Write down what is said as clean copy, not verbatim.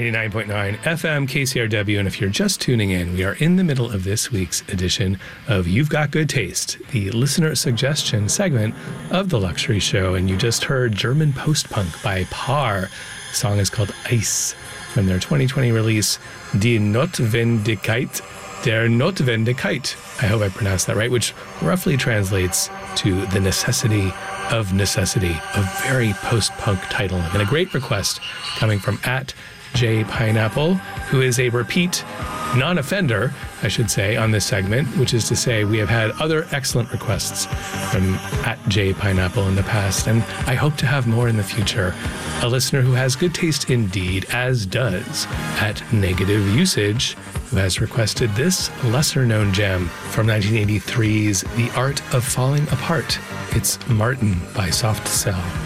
99.9 FM KCRW, and if you're just tuning in, we are in the middle of this week's edition of You've Got Good Taste, the listener suggestion segment of The Luxury Show, and you just heard German post-punk by Paar. The song is called Eis, from their 2020 release, Die Notwendigkeit der Notwendigkeit. I hope I pronounced that right, which roughly translates to the necessity of necessity, a very post-punk title. And a great request coming from @JPineapple, who is a repeat non-offender, I should say, on this segment, which is to say we have had other excellent requests from @JPineapple in the past, and I hope to have more in the future. A listener who has good taste indeed, as does @NegativeUsage, who has requested this lesser-known gem from 1983's The Art of Falling Apart. It's Martin by Soft Cell.